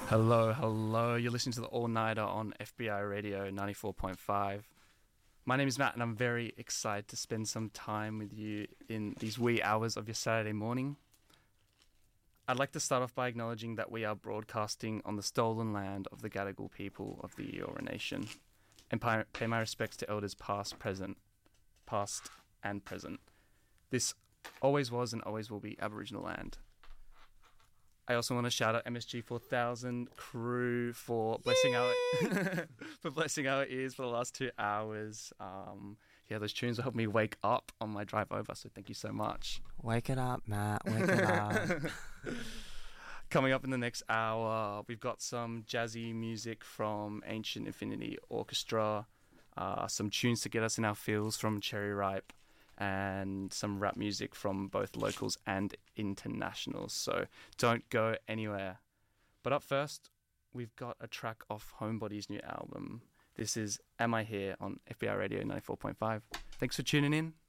Hello, hello. You're listening to the All Nighter on FBI Radio 94.5. My name is Matt, and I'm very excited to spend some time with you in these wee hours of your Saturday morning. I'd like to start off by acknowledging that we are broadcasting on the stolen land of the Gadigal people of the Eora Nation, and pay my respects to elders past and present. This always was and always will be Aboriginal land. I also want to shout out MSG 4000 crew for blessing our ears for the last 2 hours. Those tunes will help me wake up on my drive over, so thank you so much. Wake it up, Matt. Wake it up. Coming up in the next hour, we've got some jazzy music from Ancient Infinity Orchestra, some tunes to get us in our feels from Cherry Ripe, and some rap music from both locals and internationals. So don't go anywhere. But up first, we've got a track off Homebody's new album. This is Am I Here on FBI Radio 94.5. Thanks for tuning in.